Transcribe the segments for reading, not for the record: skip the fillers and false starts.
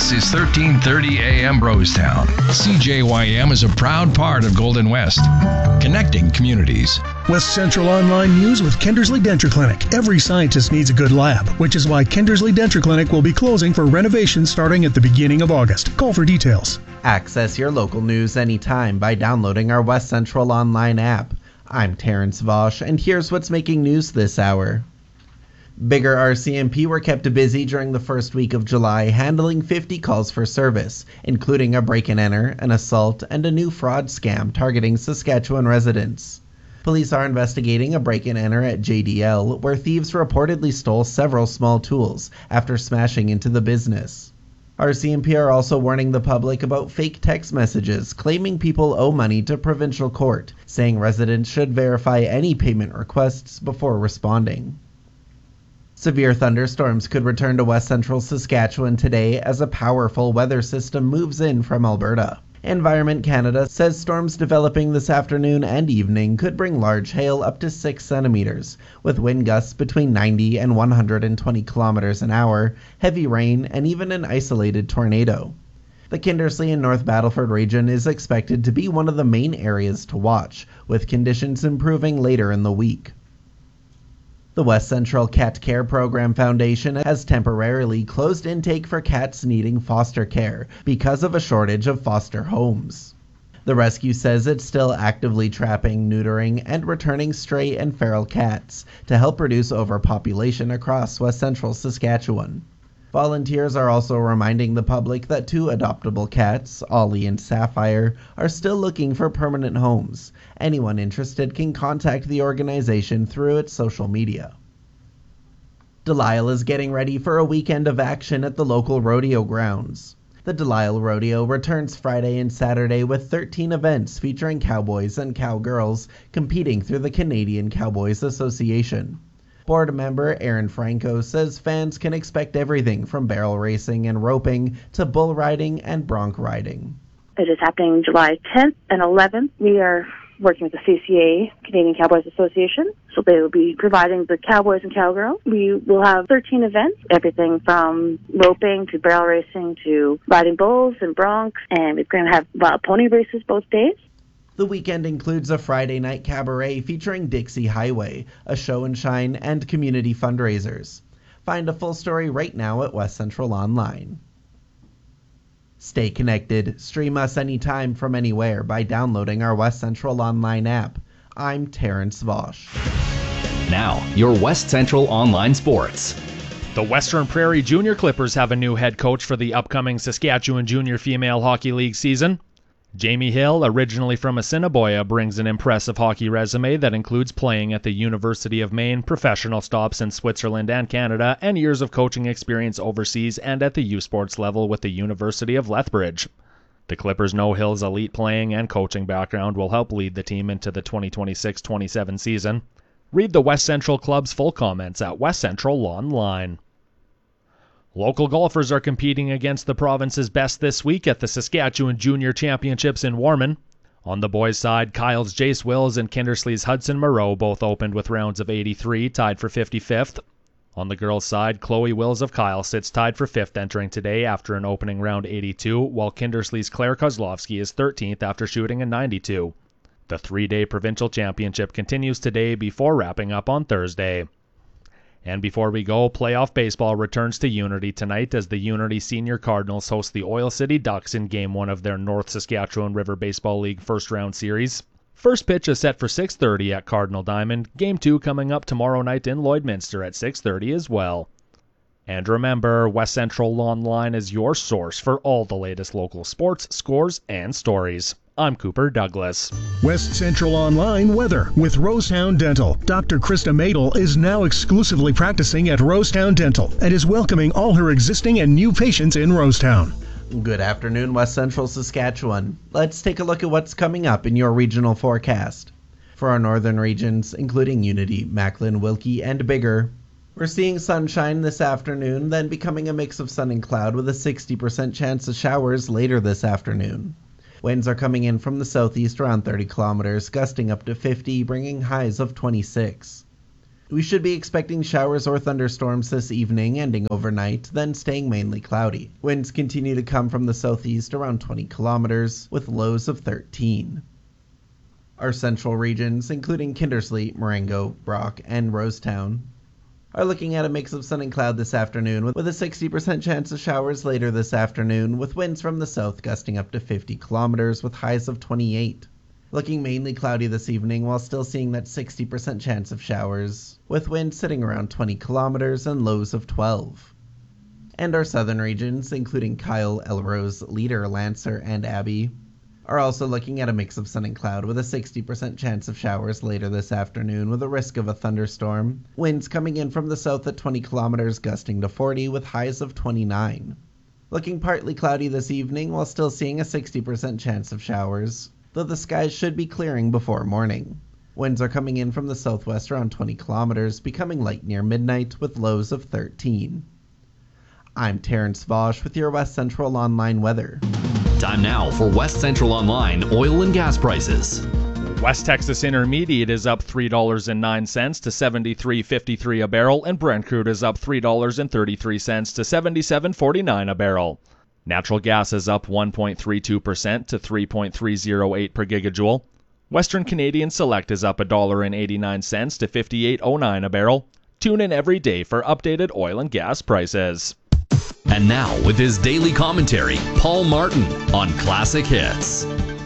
This is 1330 AM Rosetown. CJYM is a proud part of Golden West, connecting communities. West Central Online News with Kindersley Denture Clinic. Every scientist needs a good lab, which is why Kindersley Denture Clinic will be closing for renovation starting at the beginning of August. Call for details. Access your local news anytime by downloading our West Central Online app. I'm Terrence Vosch, and here's what's making news this hour. Bigger RCMP were kept busy during the first week of July, handling 50 calls for service, including a break-and-enter, an assault, and a new fraud scam targeting Saskatchewan residents. Police are investigating a break-and-enter at JDL, where thieves reportedly stole several small tools after smashing into the business. RCMP are also warning the public about fake text messages claiming people owe money to provincial court, saying residents should verify any payment requests before responding. Severe thunderstorms could return to west central Saskatchewan today as a powerful weather system moves in from Alberta. Environment Canada says storms developing this afternoon and evening could bring large hail up to 6 centimeters, with wind gusts between 90 and 120 kilometers an hour, heavy rain, and even an isolated tornado. The Kindersley and North Battleford region is expected to be one of the main areas to watch, with conditions improving later in the week. The West Central Cat Care Program Foundation has temporarily closed intake for cats needing foster care because of a shortage of foster homes. The rescue says it's still actively trapping, neutering, and returning stray and feral cats to help reduce overpopulation across West Central Saskatchewan. Volunteers are also reminding the public that 2 adoptable cats, Ollie and Sapphire, are still looking for permanent homes. Anyone interested can contact the organization through its social media. Delisle is getting ready for a weekend of action at the local rodeo grounds. The Delisle Rodeo returns Friday and Saturday with 13 events featuring cowboys and cowgirls competing through the Canadian Cowboys Association. Board member Aaron Franco says fans can expect everything from barrel racing and roping to bull riding and bronc riding. It is happening July 10th and 11th. We are working with the CCA, Canadian Cowboys Association, so they will be providing the cowboys and cowgirls. We will have 13 events, everything from roping to barrel racing to riding bulls and broncs, and we're going to have wild pony races both days. The weekend includes a Friday night cabaret featuring Dixie Highway, a show and shine, and community fundraisers. Find a full story right now at West Central Online. Stay connected. Stream us anytime from anywhere by downloading our West Central Online app. I'm Terrence Vosch. Now, your West Central Online Sports. The Western Prairie Junior Clippers have a new head coach for the upcoming Saskatchewan Junior Female Hockey League season. Jamie Hill, originally from Assiniboia, brings an impressive hockey resume that includes playing at the University of Maine, professional stops in Switzerland and Canada, and years of coaching experience overseas and at the U Sports level with the University of Lethbridge. The Clippers know Hill's elite playing and coaching background will help lead the team into the 2026-27 season. Read the West Central Club's full comments at West Central Online. Local golfers are competing against the province's best this week at the Saskatchewan Junior Championships in Warman. On the boys' side, Kyle's Jace Wills and Kindersley's Hudson Moreau both opened with rounds of 83, tied for 55th. On the girls' side, Chloe Wills of Kyle sits tied for 5th entering today after an opening round 82, while Kindersley's Claire Kozlovsky is 13th after shooting a 92. The 3-day provincial championship continues today before wrapping up on Thursday. And before we go, playoff baseball returns to Unity tonight as the Unity Senior Cardinals host the Oil City Ducks in Game 1 of their North Saskatchewan River Baseball League first-round series. First pitch is set for 6:30 at Cardinal Diamond. Game 2 coming up tomorrow night in Lloydminster at 6:30 as well. And remember, West Central Online is your source for all the latest local sports, scores, and stories. I'm Cooper Douglas. West Central Online weather with Rosetown Dental. Dr. Krista Madel is now exclusively practicing at Rosetown Dental and is welcoming all her existing and new patients in Rosetown. Good afternoon, West Central Saskatchewan. Let's take a look at what's coming up in your regional forecast. For our northern regions, including Unity, Macklin, Wilkie, and Bigger, we're seeing sunshine this afternoon, then becoming a mix of sun and cloud with a 60% chance of showers later this afternoon. Winds are coming in from the southeast around 30 kilometers, gusting up to 50, bringing highs of 26. We should be expecting showers or thunderstorms this evening, ending overnight, then staying mainly cloudy. Winds continue to come from the southeast around 20 kilometers, with lows of 13. Our central regions, including Kindersley, Marengo, Brock, and Rosetown, are looking at a mix of sun and cloud this afternoon, with a 60% chance of showers later this afternoon, with winds from the south gusting up to 50 kilometers with highs of 28. Looking mainly cloudy this evening while still seeing that 60% chance of showers, with winds sitting around 20 kilometers and lows of 12. And our southern regions, including Kyle, Elrose, Leader, Lancer, and Abbey, are also looking at a mix of sun and cloud with a 60% chance of showers later this afternoon with a risk of a thunderstorm. Winds coming in from the south at 20 kilometers gusting to 40 with highs of 29. Looking partly cloudy this evening while still seeing a 60% chance of showers, though the skies should be clearing before morning. Winds are coming in from the southwest around 20 kilometers, becoming light near midnight with lows of 13. I'm Terrence Vosch with your West Central Online weather. Time now for West Central Online oil and gas prices. West Texas Intermediate is up $3.09 to $73.53 a barrel, and Brent crude is up $3.33 to $77.49 a barrel. Natural gas is up 1.32% to $3.308 per gigajoule. Western Canadian Select is up $1.89 to $58.09 a barrel. Tune in every day for updated oil and gas prices. And now, with his daily commentary, Paul Martin on Classic Hits.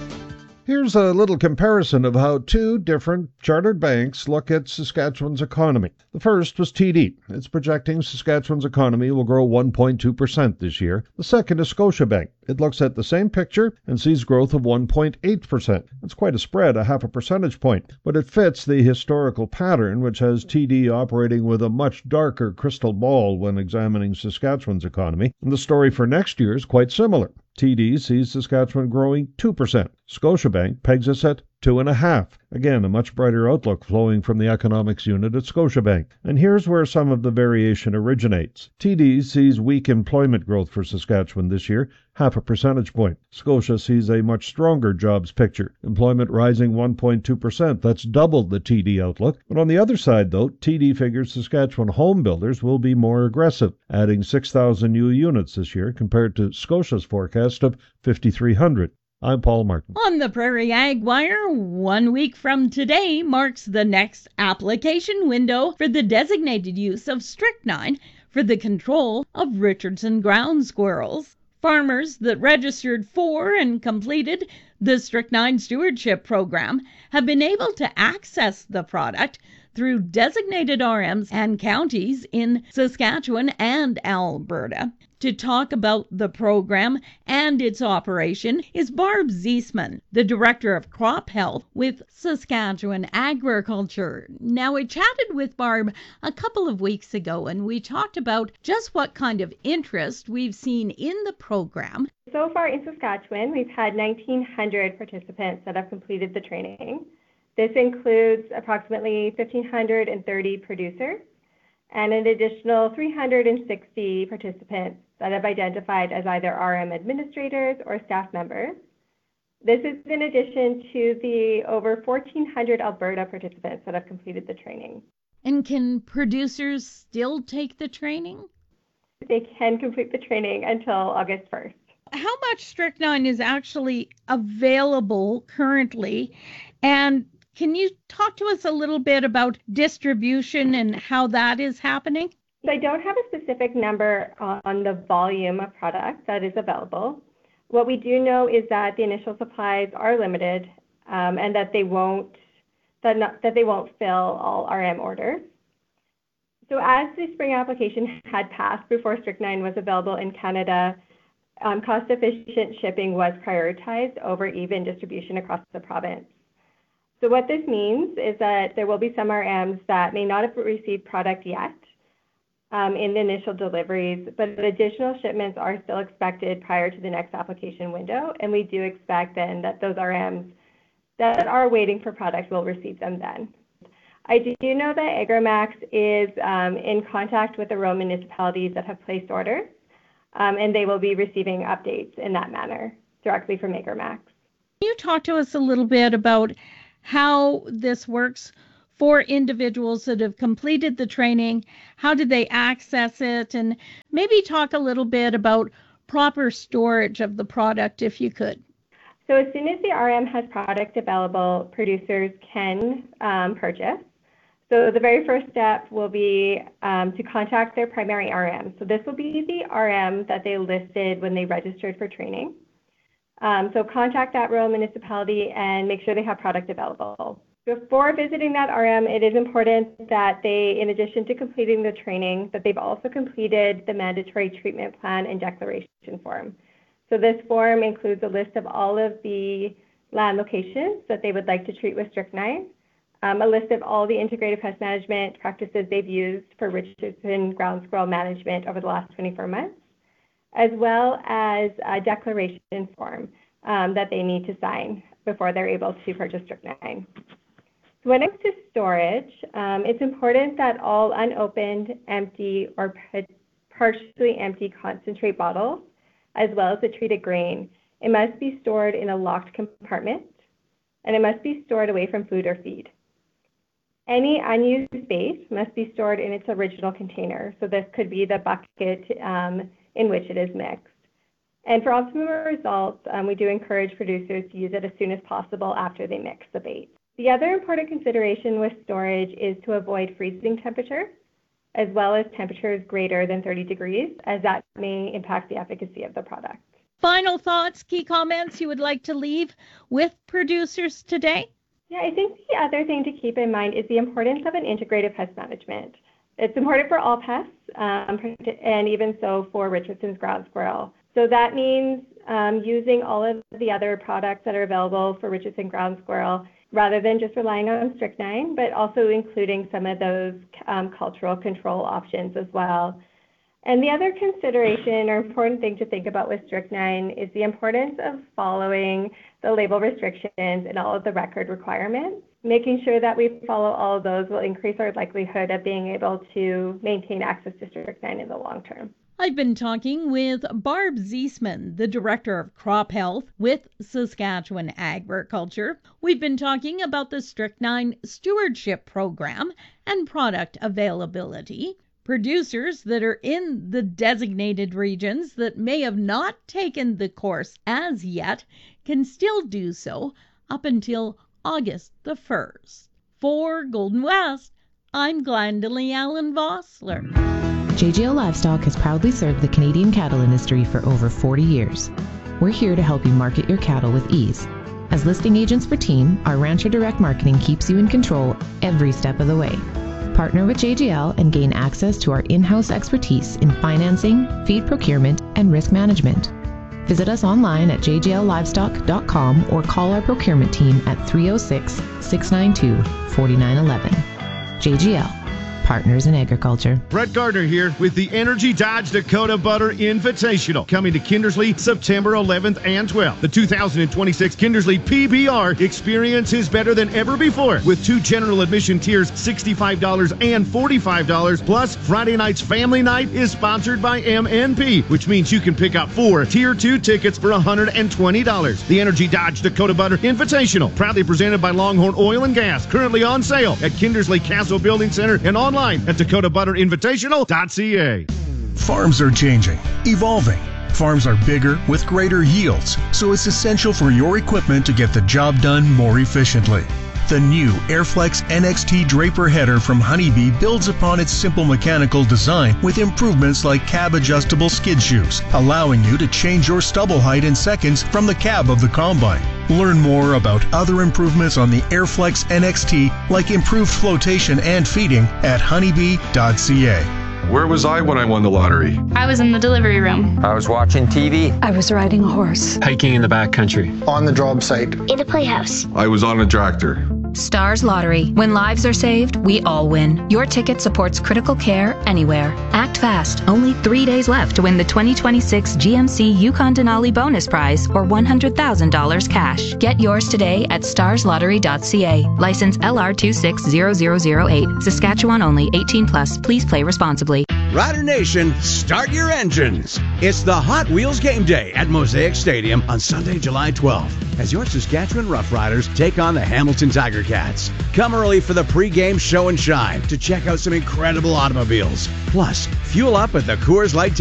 Here's a little comparison of how two different chartered banks look at Saskatchewan's economy. The first was TD. It's projecting Saskatchewan's economy will grow 1.2% this year. The second is Scotiabank. It looks at the same picture and sees growth of 1.8%. That's quite a spread, a half a percentage point, but it fits the historical pattern, which has TD operating with a much darker crystal ball when examining Saskatchewan's economy. And the story for next year is quite similar. TD sees Saskatchewan growing 2%. Scotiabank pegs us at 2.5%. Again, a much brighter outlook flowing from the economics unit at Scotiabank. And here's where some of the variation originates. TD sees weak employment growth for Saskatchewan this year, half a percentage point. Scotia sees a much stronger jobs picture. Employment rising 1.2%. That's doubled the TD outlook. But on the other side, though, TD figures Saskatchewan home builders will be more aggressive, adding 6,000 new units this year compared to Scotia's forecast of 5,300. I'm Paul Martin. On the Prairie Ag Wire, 1 week from today marks the next application window for the designated use of strychnine for the control of Richardson ground squirrels. Farmers that registered for and completed the Strychnine Stewardship Program have been able to access the product through designated RMs and counties in Saskatchewan and Alberta. To talk about the program and its operation is Barb Ziesman, the Director of Crop Health with Saskatchewan Agriculture. Now, we chatted with Barb a couple of weeks ago, and we talked about just what kind of interest we've seen in the program. So far in Saskatchewan, we've had 1,900 participants that have completed the training. This includes approximately 1,530 producers and an additional 360 participants that have identified as either RM administrators or staff members. This is in addition to the over 1,400 Alberta participants that have completed the training. And can producers still take the training? They can complete the training until August 1st. How much strychnine is actually available currently? And can you talk to us a little bit about distribution and how that is happening? I don't have a specific number on the volume of product that is available. What we do know is that the initial supplies are limited and that they won't fill all RM orders. So as the spring application had passed before strychnine was available in Canada, cost-efficient shipping was prioritized over even distribution across the province. So what this means is that there will be some RMs that may not have received product yet in the initial deliveries, but additional shipments are still expected prior to the next application window, and we do expect then that those RMs that are waiting for product will receive them then. I do know that Agramax is in contact with the rural municipalities that have placed orders, and they will be receiving updates in that manner directly from Agramax. Can you talk to us a little bit about how this works for individuals that have completed the training? How did they access it? And maybe talk a little bit about proper storage of the product, if you could. So as soon as the RM has product available, producers can purchase. So the very first step will be to contact their primary RM. So this will be the RM that they listed when they registered for training. So contact that rural municipality and make sure they have product available. Before visiting that RM, it is important that they, in addition to completing the training, that they've also completed the mandatory treatment plan and declaration form. So this form includes a list of all of the land locations that they would like to treat with strychnine, a list of all the integrated pest management practices they've used for Richardson ground squirrel management over the last 24 months, as well as a declaration form that they need to sign before they're able to purchase strychnine. So when it comes to storage, it's important that all unopened, empty, or partially empty concentrate bottles, as well as the treated grain, it must be stored in a locked compartment, and it must be stored away from food or feed. Any unused space must be stored in its original container. So this could be the bucket in which it is mixed. And for optimum results, we do encourage producers to use it as soon as possible after they mix the bait. The other important consideration with storage is to avoid freezing temperatures, as well as temperatures greater than 30 degrees, as that may impact the efficacy of the product. Final thoughts, key comments you would like to leave with producers today? Yeah, I think the other thing to keep in mind is the importance of an integrated pest management. It's important for all pests, and even so for Richardson's ground squirrel. So that means using all of the other products that are available for Richardson ground squirrel, rather than just relying on strychnine, but also including some of those cultural control options as well. And the other consideration or important thing to think about with strychnine is the importance of following the label restrictions and all of the record requirements. Making sure that we follow all of those will increase our likelihood of being able to maintain access to strychnine in the long term. I've been talking with Barb Ziesman, the Director of Crop Health with Saskatchewan Agriculture. We've been talking about the Strychnine Stewardship Program and product availability. Producers that are in the designated regions that may have not taken the course as yet can still do so up until August the 1st. For Golden West, I'm Glendalee Allen Vossler. JGL Livestock has proudly served the Canadian cattle industry for over 40 years. We're here to help you market your cattle with ease. As listing agents for Team, our Rancher Direct Marketing keeps you in control every step of the way. Partner with JGL and gain access to our in-house expertise in financing, feed procurement, and risk management. Visit us online at jgllivestock.com or call our procurement team at 306-692-4911. JGL. Partners in Agriculture. Brett Gardner here with the Energy Dodge Dakota Butter Invitational, coming to Kindersley September 11th and 12th. The 2026 Kindersley PBR experience is better than ever before, with 2 general admission tiers, $65 and $45. Plus, Friday night's family night is sponsored by MNP, which means you can pick up 4 Tier 2 tickets for $120. The Energy Dodge Dakota Butter Invitational, proudly presented by Longhorn Oil and Gas, currently on sale at Kindersley Castle Building Center and online at DakotaButterInvitational.ca. Farms are changing, evolving. Farms are bigger with greater yields, so it's essential for your equipment to get the job done more efficiently. The new Airflex NXT Draper header from Honeybee builds upon its simple mechanical design with improvements like cab-adjustable skid shoes, allowing you to change your stubble height in seconds from the cab of the combine. Learn more about other improvements on the Airflex NXT, like improved flotation and feeding, at honeybee.ca. Where was I when I won the lottery? I was in the delivery room. I was watching TV. I was riding a horse. Hiking in the backcountry. On the job site. In the playhouse. I was on a tractor. Stars Lottery. When lives are saved, we all win. Your ticket supports critical care anywhere. Act fast. Only 3 days left to win the 2026 GMC Yukon Denali bonus prize or $100,000 cash. Get yours today at starslottery.ca. License LR 260008. Saskatchewan only. 18+. Please play responsibly. Rider Nation, start your engines. It's the Hot Wheels Game Day at Mosaic Stadium on Sunday, July 12th, as your Saskatchewan Roughriders take on the Hamilton Tiger Cats. Come early for the pre-game show and shine to check out some incredible automobiles. Plus, fuel up at the Coors Light